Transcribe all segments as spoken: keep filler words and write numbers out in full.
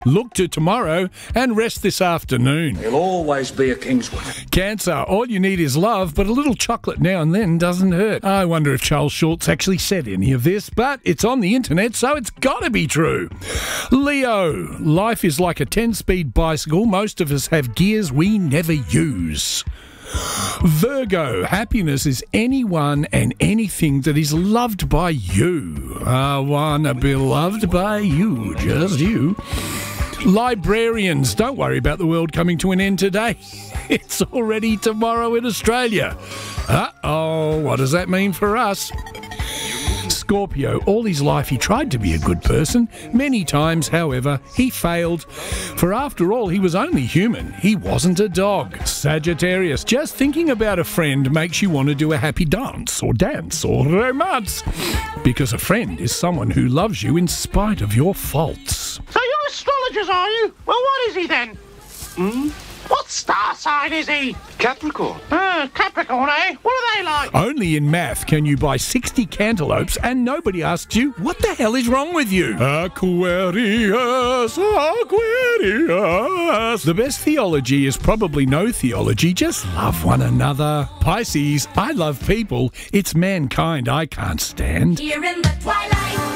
Look to tomorrow and rest this afternoon. He'll always be a Kingswood. Cancer, all you need is love, but a little chocolate now and then doesn't hurt. I wonder if Charles Schultz actually said any of this, but it's on the internet, so it's got to be true. Leo, life is like a ten-speed bicycle. Most of us have gears we never use. Virgo, happiness is anyone and anything that is loved by you. I wanna be loved by you, just you. Librarians, don't worry about the world coming to an end today. It's already tomorrow in Australia. Uh-oh, what does that mean for us? Scorpio, all his life he tried to be a good person. Many times, however, he failed. For after all, he was only human. He wasn't a dog. Sagittarius, just thinking about a friend makes you want to do a happy dance or dance or romance. Because a friend is someone who loves you in spite of your faults. So you're astrologers, are you? Well, what is he then? Hmm? What star sign is he? Capricorn. Uh, Capricorn, eh? What are they like? Only in math can you buy sixty cantaloupes and nobody asks you, what the hell is wrong with you? Aquarius, Aquarius. The best theology is probably no theology, just love one another. Pisces, I love people. It's mankind I can't stand. Here in the twilight.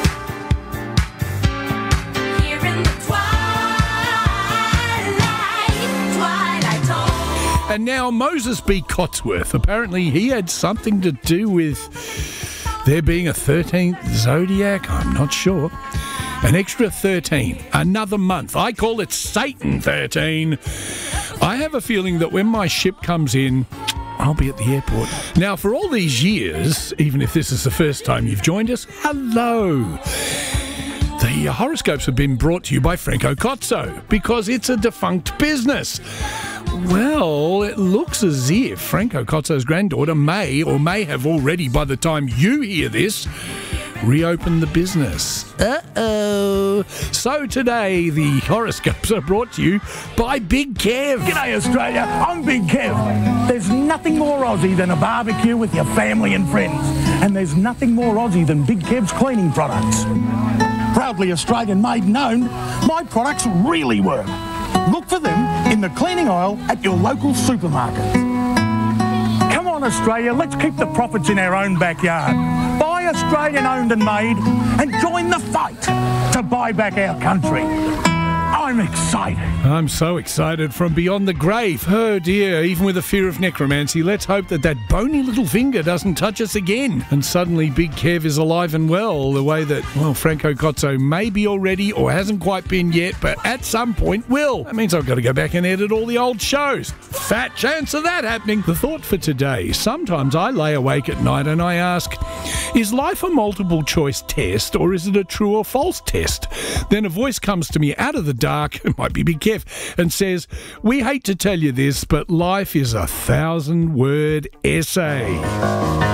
And now Moses B. Cotsworth. Apparently he had something to do with there being a thirteenth zodiac. I'm not sure. An extra thirteen. Another month. I call it Satan thirteen. I have a feeling that when my ship comes in, I'll be at the airport. Now, for all these years, even if this is the first time you've joined us, hello. The horoscopes have been brought to you by Franco Cozzo because it's a defunct business. Well, it looks as if Franco Cozzo's granddaughter may or may have already, by the time you hear this, reopened the business. Uh-oh. So today, the horoscopes are brought to you by Big Kev. G'day Australia, I'm Big Kev. There's nothing more Aussie than a barbecue with your family and friends. And there's nothing more Aussie than Big Kev's cleaning products. Proudly Australian made and owned, my products really work. Look for them in the cleaning aisle at your local supermarket. Come on Australia, let's keep the profits in our own backyard. Buy Australian owned and made and join the fight to buy back our country. I'm excited. I'm so excited from beyond the grave. Oh dear, even with a fear of necromancy, let's hope that that bony little finger doesn't touch us again. And suddenly Big Kev is alive and well, the way that, well, Franco Cozzo may be already or hasn't quite been yet, but at some point will. That means I've got to go back and edit all the old shows. Fat chance of that happening. The thought for today, sometimes I lay awake at night and I ask, is life a multiple choice test or is it a true or false test? Then a voice comes to me out of the dark, it might be Big Kev, and says, we hate to tell you this, but life is a thousand word essay.